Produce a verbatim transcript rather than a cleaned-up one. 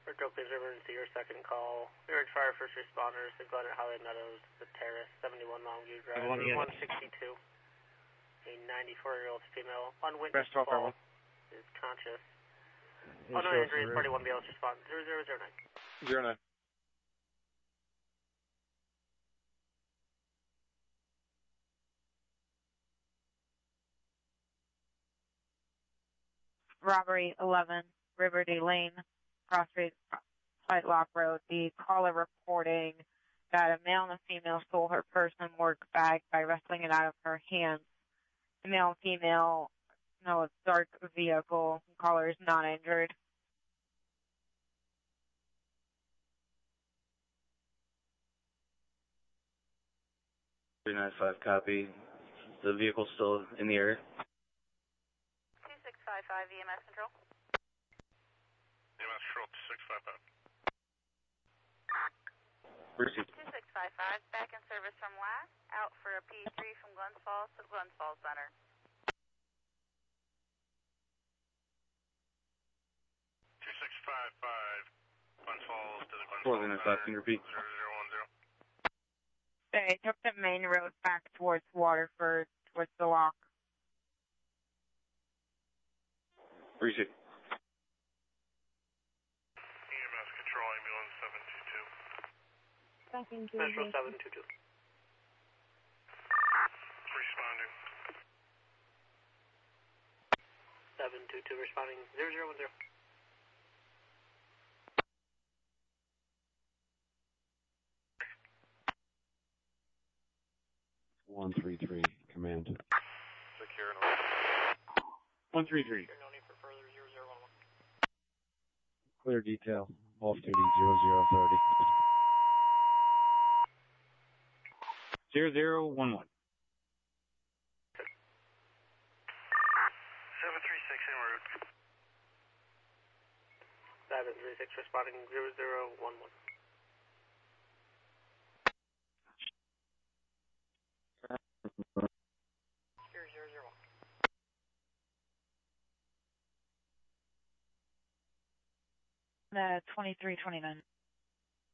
Virtual Police Emergency, your second call. Mirage Fire First Responders to Glen at Highway Meadows, the Terrace, seventy-one Longview Drive, one sixty-two. A ninety-four-year-old female on witness fall is conscious. Oh, no injuries, party one B L respond, zero zero zero nine. zero nine. Robbery eleven, Riverdale Lane, Crossroads, Site Lock Road. The caller reporting that a male and a female stole her purse and work bag by wrestling it out of her hands. The male and female, no, it's dark vehicle. The caller is not injured. three nine five, copy. The vehicle's still in the area. two six five five, E M S Control. E M S Control, two six five five. Receive. two six five five, back in service from last, out for a P three from Glens Falls to the Glens Falls Center. two six five five, Glens Falls to the Glens four Falls nine Center. five, can you repeat? zero zero one zero. They took the main road back towards Waterford, towards the lock. Receive. E M S Control, ambulance seven two two. Metro seven two two. Responding. seven two two responding, zero zero one zero. one three three, command. Secure and one three three. No need for further, zero zero one one. Clear detail, off duty, zero zero thirty. zero zero one one. seven three six en route. seven three six responding, zero zero one one. Here, zero zero one. Uh, twenty-three twenty-nine.